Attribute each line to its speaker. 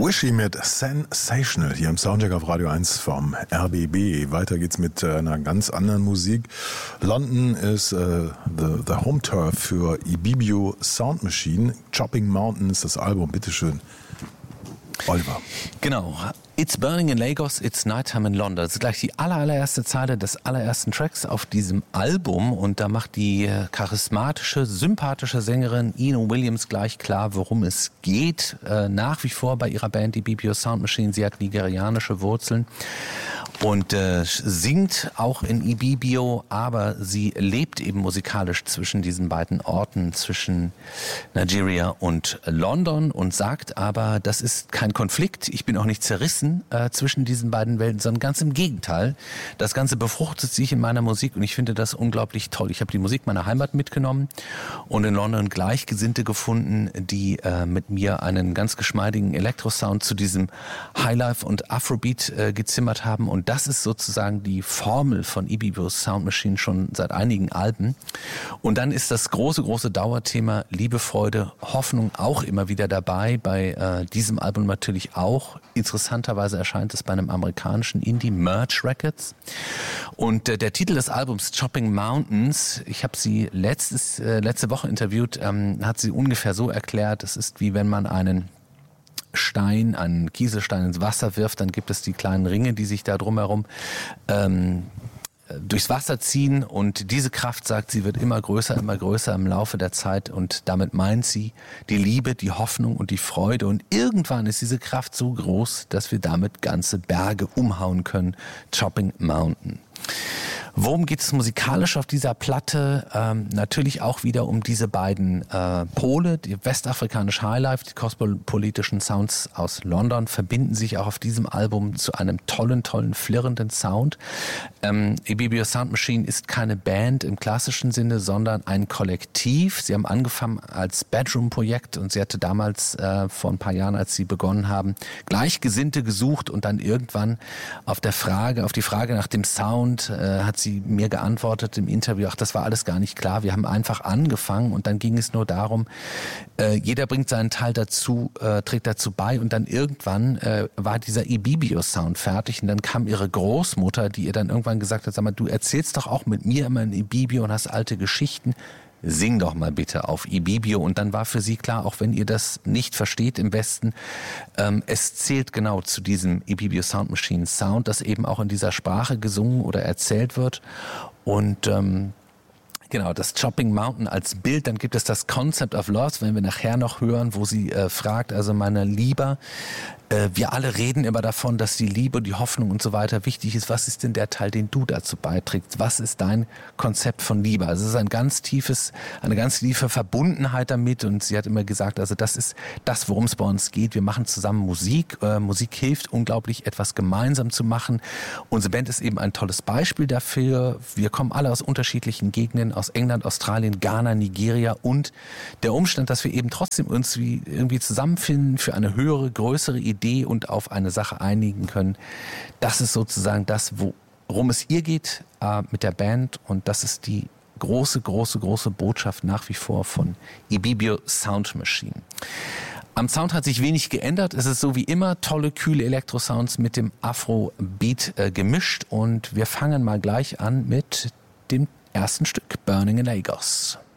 Speaker 1: Wishy mit Sensational hier im Soundcheck auf Radio 1 vom RBB. Weiter geht's mit einer ganz anderen Musik. London ist the Home Turf für Ibibio Sound Machine. Chopping Mountains, das Album, bitteschön. Oliver.
Speaker 2: Genau. It's burning in Lagos, it's nighttime in London. Das ist gleich die allererste Zeile des allerersten Tracks auf diesem Album. Und da macht die charismatische, sympathische Sängerin Eno Williams gleich klar, worum es geht. Nach wie vor bei ihrer Band, die Ibibio Sound Machine. Sie hat nigerianische Wurzeln und singt auch in Ibibio, aber sie lebt eben musikalisch zwischen diesen beiden Orten, zwischen Nigeria und London, und sagt aber, das ist kein Konflikt, ich bin auch nicht zerrissen zwischen diesen beiden Welten, sondern ganz im Gegenteil. Das Ganze befruchtet sich in meiner Musik und ich finde das unglaublich toll. Ich habe die Musik meiner Heimat mitgenommen und in London Gleichgesinnte gefunden, die mit mir einen ganz geschmeidigen Elektrosound zu diesem Highlife und Afrobeat gezimmert haben, und das ist sozusagen die Formel von Ibibio Sound Machine schon seit einigen Alben. Und dann ist das große Dauerthema Liebe, Freude, Hoffnung auch immer wieder dabei, bei diesem Album natürlich auch. Interessanterweise erscheint es bei einem amerikanischen Indie, Merge Records. Und der Titel des Albums, Chopping Mountains, ich habe sie letzte Woche interviewt, hat sie ungefähr so erklärt, es ist wie wenn man einen Kieselstein ins Wasser wirft, dann gibt es die kleinen Ringe, die sich da drumherum durchs Wasser ziehen, und diese Kraft, sagt sie, wird immer größer im Laufe der Zeit, und damit meint sie die Liebe, die Hoffnung und die Freude, und irgendwann ist diese Kraft so groß, dass wir damit ganze Berge umhauen können. Chopping Mountain. Worum geht es musikalisch auf dieser Platte? Natürlich auch wieder um diese beiden Pole, die westafrikanische Highlife, die kosmopolitischen Sounds aus London verbinden sich auch auf diesem Album zu einem tollen, flirrenden Sound. Ibibio Sound Machine ist keine Band im klassischen Sinne, sondern ein Kollektiv. Sie haben angefangen als Bedroom-Projekt, und sie hatte damals vor ein paar Jahren, als sie begonnen haben, Gleichgesinnte gesucht, und dann irgendwann auf die Frage nach dem Sound hat sie mir geantwortet im Interview, ach, das war alles gar nicht klar, wir haben einfach angefangen, und dann ging es nur darum, jeder bringt seinen Teil dazu, trägt dazu bei, und dann irgendwann war dieser Ibibio-Sound fertig, und dann kam ihre Großmutter, die ihr dann irgendwann gesagt hat, sag mal, du erzählst doch auch mit mir immer in Ibibio und hast alte Geschichten, sing doch mal bitte auf Ibibio. Und dann war für sie klar, auch wenn ihr das nicht versteht im Westen, es zählt genau zu diesem Ibibio Sound Machine Sound, das eben auch in dieser Sprache gesungen oder erzählt wird. Und genau, das Chopping Mountain als Bild, dann gibt es das Concept of Loss, wenn wir nachher noch hören, wo sie fragt, also meine Lieber, wir alle reden immer davon, dass die Liebe, die Hoffnung und so weiter wichtig ist. Was ist denn der Teil, den du dazu beiträgst? Was ist dein Konzept von Liebe? Also es ist eine ganz tiefe Verbundenheit damit, und sie hat immer gesagt, also das ist das, worum es bei uns geht. Wir machen zusammen Musik. Musik hilft unglaublich, etwas gemeinsam zu machen. Unsere Band ist eben ein tolles Beispiel dafür. Wir kommen alle aus unterschiedlichen Gegenden, aus England, Australien, Ghana, Nigeria, und der Umstand, dass wir eben trotzdem uns irgendwie zusammenfinden für eine höhere, größere Idee und auf eine Sache einigen können, das ist sozusagen das, worum es ihr geht mit der Band, und das ist die große Botschaft nach wie vor von Ibibio Sound Machine. Am Sound hat sich wenig geändert. Es ist so wie immer tolle, kühle Elektrosounds mit dem Afrobeat gemischt, und wir fangen mal gleich an mit dem ersten Stück, Burning in Lagos.